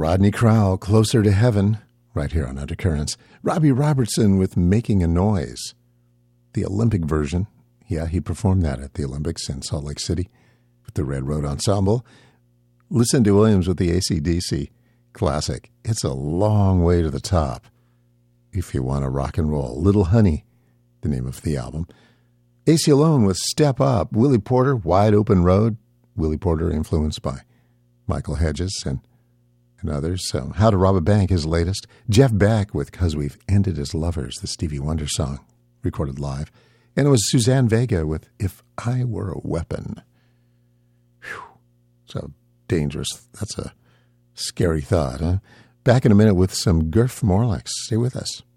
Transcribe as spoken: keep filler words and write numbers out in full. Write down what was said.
Rodney Crowell, Closer to Heaven, right here on Undercurrents. Robbie Robertson with Making a Noise. The Olympic version. Yeah, he performed that at the Olympics in Salt Lake City with the Red Road Ensemble. Listen to Williams with the A C D C classic. It's a long way to the top if you want to rock and roll. Little Honey, the name of the album. A C Alone with Step Up. Willie Porter, Wide Open Road. Willie Porter influenced by Michael Hedges and, and others. So How to Rob a Bank, his latest. Jeff Beck with 'Cause We've Ended as Lovers, the Stevie Wonder song, recorded live. And it was Suzanne Vega with If I Were a Weapon. Whew. So dangerous. That's a scary thought, huh? Back in a minute with some Gurf Morlix. Stay with us.